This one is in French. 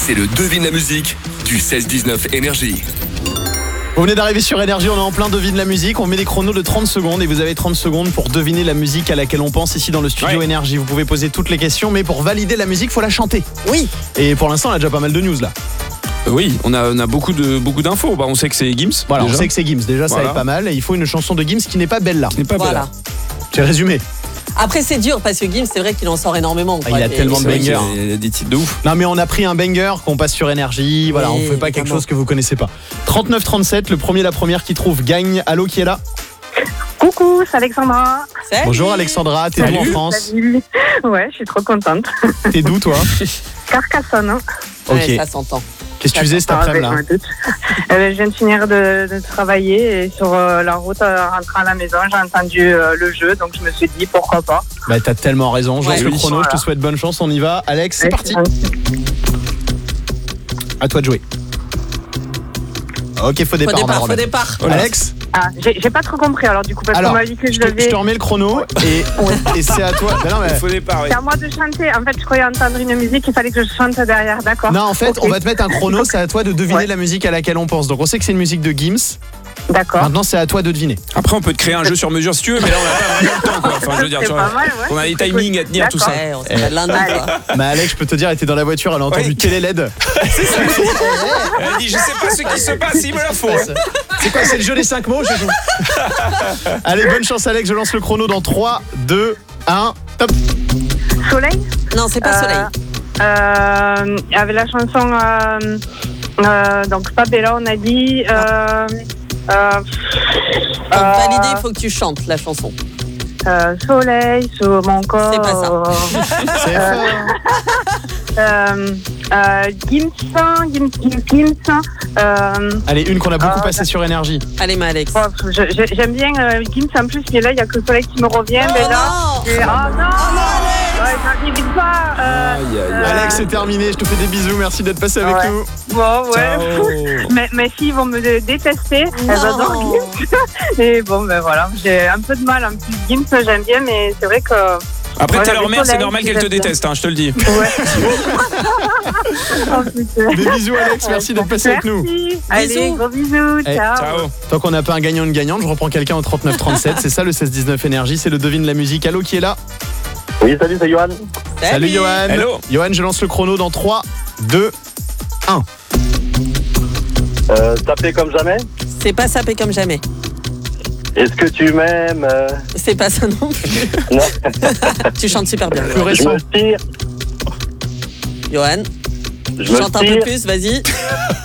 c'est le Devine la musique du 16-19 Énergie. Vous venez d'arriver sur Énergie, on est en plein devine la musique. On met des chronos de 30 secondes et vous avez 30 secondes pour deviner la musique à laquelle on pense ici dans le studio Énergie. Vous pouvez poser toutes les questions, mais pour valider la musique, il faut la chanter. Oui. Et pour l'instant, on a déjà pas mal de news là. Oui, on a beaucoup d'infos. On sait que c'est Gims. Voilà, déjà. on sait que c'est Gims. Déjà, ça va être pas mal. Et il faut une chanson de Gims qui n'est pas belle là. Qui n'est pas Voilà. belle. J'ai résumé. Après, c'est dur parce que Gims, c'est vrai qu'il en sort énormément. Il a tellement de C'est vrai qu'il bangers. y a des titres de ouf. Non mais on a pris un banger qu'on passe sur Énergie. Voilà, Oui, on fait pas quelque évidemment. chose que vous connaissez pas. 39-37, le premier, la première qui trouve gagne. Allô, qui est là? Coucou, c'est Alexandra. Salut. Bonjour Alexandra, t'es d'où en France? Salut. Ouais, je suis trop contente. T'es d'où toi? Carcassonne. Hein. Ok. Ouais, ça s'entend. Qu'est-ce que tu faisais cet après-midi là? je me doute. Je viens de finir de travailler et sur la route rentrant à la maison, j'ai entendu le jeu, donc je me suis dit pourquoi pas. Bah t'as tellement raison, je lance Ouais. le chrono, Voilà. je te souhaite bonne chance, on y va. Alex, c'est parti. À toi de jouer. Ok, faux départ. on va Faux remettre. départ. Alex, Ah, j'ai pas trop compris alors du coup, parce alors, qu'on m'a dit que je je te devais. remets le chrono et c'est à toi. Bah non, mais- Faux départ, oui. C'est à moi de chanter. En fait, je croyais entendre une musique, il fallait que je chante derrière, d'accord. non, en fait, Ok. on va te mettre un chrono, c'est à toi de deviner Ouais. la musique à laquelle on pense. Donc on sait que c'est une musique de Gims. D'accord. Maintenant, c'est à toi de deviner. Après, on peut te créer un jeu sur mesure si tu veux, mais là, on a pas vraiment le temps, quoi. Enfin, je veux dire, C'est tu pas vois, mal, ouais. on a des timings à tenir, tout ça. Ouais, on s'appelle lundi, quoi. Bah Alex, je peux te dire, elle était dans la voiture, elle a entendu Oui. télé LED. Elle a dit, je sais pas ce qui se passe, il me la faut. C'est quoi, c'est le jeu des 5 mots, je joue. Allez, bonne chance Alex, je lance le chrono dans 3, 2, 1, top. Soleil. Non, c'est pas Soleil. Avec la chanson donc pas Bella, on a dit. Pour valider, il faut que tu chantes la chanson. Soleil sur mon corps. C'est pas ça. C'est Gims. Allez, une qu'on a beaucoup passée sur Énergie. Allez, ma Alex. J'aime bien Gims en plus, mais là il y a que le soleil qui me revient. Bella. non. Et- ah non. Ouais, j'arrive pas. Alex, c'est terminé, je te fais des bisous, merci d'être passé avec Ouais. nous. Bon, ouais. Ciao. Mes filles vont me détester. Elles Non. adorent Gims. Et bon, ben voilà. J'ai un peu de mal. En plus, Gims, j'aime bien, mais c'est vrai que. Après, t'es Voilà, leur le mère, c'est soleil, normal qu'elle te j'aime bien. déteste, hein, je te le dis. Ouais. En plus, Des bisous Alex, merci d'être passé avec nous. Merci. Allez, gros bisous. Eh, Ciao. Ciao. Tant qu'on n'a pas un gagnant, une gagnante, je reprends quelqu'un au 39-37, c'est ça le 16-19 Énergie, c'est le devine la musique. Allô, qui est là? Oui, salut, c'est Johan. Salut Johan. Hello. Johan, je lance le chrono dans 3, 2, 1. Taper comme jamais. C'est pas sapé comme jamais. Est-ce que tu m'aimes C'est pas ça non plus. Non. Tu chantes super bien. Plus Je récent. me tire. Johan, Je me chante un peu tire. plus, vas-y.